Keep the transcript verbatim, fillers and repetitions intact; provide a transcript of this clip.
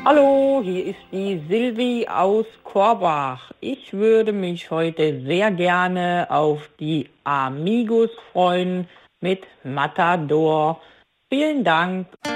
Hallo, hier ist die Silvi aus Korbach. Ich würde mich heute sehr gerne auf die Amigos freuen mit Matador. Vielen Dank.